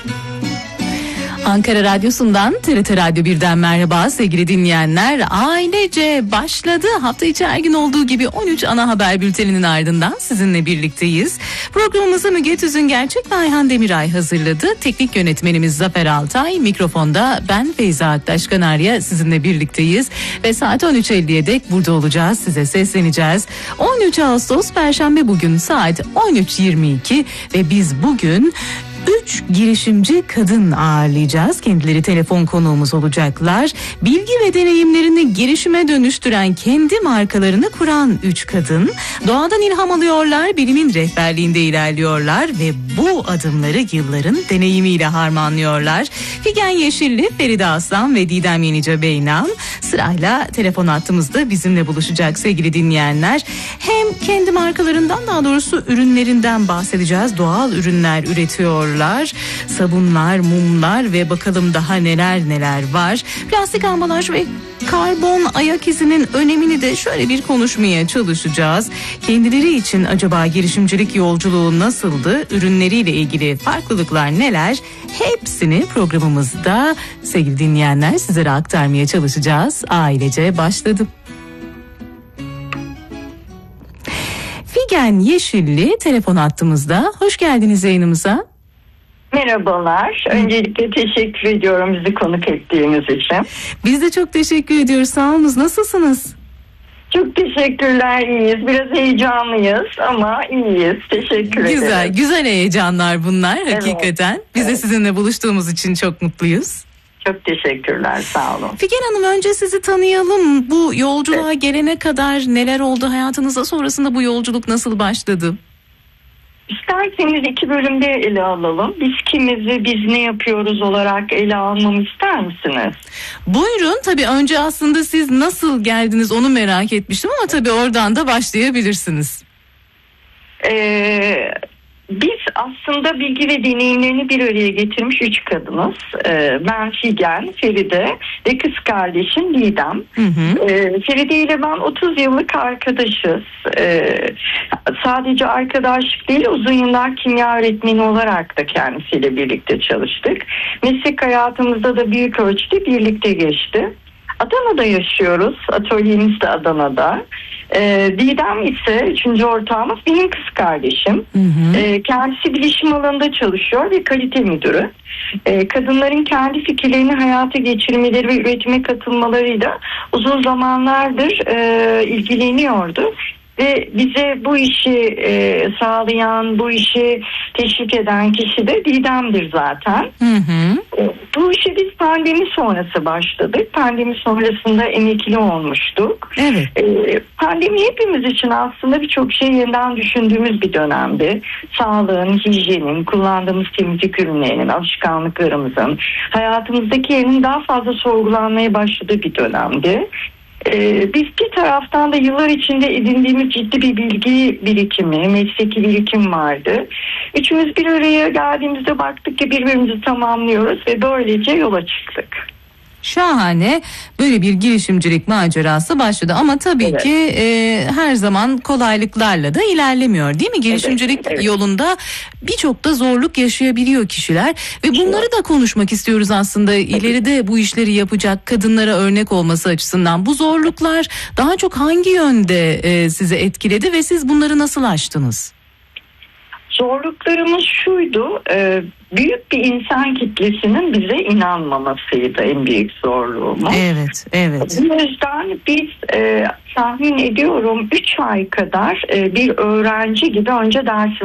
Ankara Radyosu'ndan TRT Radyo 1'den merhaba sevgili dinleyenler. Ailece başladı. Hafta içi her gün olduğu gibi 13 ana haber bülteninin ardından sizinle birlikteyiz. Programımızı Müge Tüzüngerçek ve Ayhan Demiray hazırladı. Teknik yönetmenimiz Zafer Altay, mikrofonda ben Feyza Aktaş-Kanarya sizinle birlikteyiz. Ve saat 13.50'ye dek burada olacağız, size sesleneceğiz. 13 Ağustos Perşembe bugün saat 13.22 ve biz bugün 3 girişimci kadın ağırlayacağız. Kendileri telefon konuğumuz olacaklar. Bilgi ve deneyimlerini girişime dönüştüren, kendi markalarını kuran 3 kadın doğadan ilham alıyorlar, bilimin rehberliğinde ilerliyorlar ve bu adımları yılların deneyimiyle harmanlıyorlar. Figen Yeşilli, Feride Aslan ve Didem Yenice Beynam sırayla telefon hattımızda bizimle buluşacak sevgili dinleyenler. Hem kendi markalarından, daha doğrusu ürünlerinden bahsedeceğiz. Doğal ürünler üretiyor. Sabunlar, mumlar ve bakalım daha neler var. Plastik ambalaj ve karbon ayak izinin önemini de şöyle bir konuşmaya çalışacağız. Kendileri için acaba girişimcilik yolculuğu nasıldı? Ürünleriyle ilgili farklılıklar neler? Hepsini programımızda sevgili dinleyenler sizlere aktarmaya çalışacağız. Ailece başladı. Figen Yeşilli telefon hattımızda. Hoş geldiniz yayınımıza. Merhabalar. Öncelikle teşekkür ediyorum bizi konuk ettiğiniz için. Biz de çok teşekkür ediyoruz. Sağ olunuz. Nasılsınız? Çok teşekkürler. İyiyiz. Biraz heyecanlıyız ama iyiyiz. Teşekkür ederim. Güzel heyecanlar bunlar hakikaten. Evet, Biz de sizinle buluştuğumuz için çok mutluyuz. Çok teşekkürler. Sağ olun. Figen Hanım, önce sizi tanıyalım. Bu yolculuğa gelene kadar neler oldu hayatınızda? Sonrasında bu yolculuk nasıl başladı? İsterseniz 2 bölümde ele alalım. Biz kimiz ve biz ne yapıyoruz olarak ele almamı ister misiniz? Buyurun. Tabii önce aslında siz nasıl geldiniz onu merak etmiştim ama tabii oradan da başlayabilirsiniz. Biz aslında bilgi ve deneyimlerini bir araya getirmiş 3 kadınız. Ben Figen, Feride ve kız kardeşim Didem. Feride ile ben 30 yıllık arkadaşız. Sadece arkadaşlık değil, uzun yıllar kimya öğretmeni olarak da kendisiyle birlikte çalıştık. Meslek hayatımızda da büyük ölçüde birlikte geçti. Adana'da yaşıyoruz. Atölyemiz de Adana'da. Didem ise 3. ortağımız, benim kız kardeşim. Kendisi bilişim alanında çalışıyor ve kalite müdürü. Kadınların kendi fikirlerini hayata geçirmeleri ve üretime katılmalarıyla uzun zamanlardır ilgileniyordu. Ve bize bu işi sağlayan, bu işi teşvik eden kişi de Didem'dir zaten. Bu işe biz pandemi sonrası başladık. Pandemi sonrasında emekli olmuştuk. Evet. Pandemi hepimiz için aslında birçok şey yeniden düşündüğümüz bir dönemdi. Sağlığın, hijyenin, kullandığımız temizlik ürünlerinin, alışkanlıklarımızın, hayatımızdaki yerinin daha fazla sorgulanmaya başladığı bir dönemdi. Biz bir taraftan da yıllar içinde edindiğimiz ciddi bir bilgi birikimi, mesleki birikim vardı. Üçümüz bir araya geldiğimizde baktık ki birbirimizi tamamlıyoruz ve böylece yola çıktık. Şahane, böyle bir girişimcilik macerası başladı ama tabii ki her zaman kolaylıklarla da ilerlemiyor, değil mi? Girişimcilik yolunda birçok da zorluk yaşayabiliyor kişiler ve bunları da konuşmak istiyoruz aslında. İleride bu işleri yapacak kadınlara örnek olması açısından bu zorluklar daha çok hangi yönde sizi etkiledi ve siz bunları nasıl aştınız? Zorluklarımız şuydu, büyük bir insan kitlesinin bize inanmamasıydı en büyük zorluğumuz. Evet. Bu yüzden biz tahmin ediyorum 3 ay kadar bir öğrenci gibi önce ders